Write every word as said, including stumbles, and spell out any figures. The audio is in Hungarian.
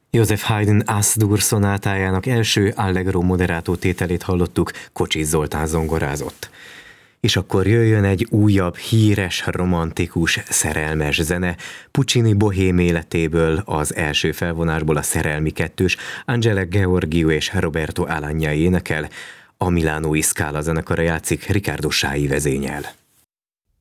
Joseph Haydn As-dur szonátájának első Allegro moderato tételét hallottuk, Kocsis Zoltán zongorázott. És akkor jöjjön egy újabb, híres, romantikus, szerelmes zene, Puccini bohém életéből, az első felvonásból a Szerelmi kettős, Angela Gheorghiu és Roberto Alagna énekel, a Milánói Scala zenekara játszik, Riccardo Sái vezényel.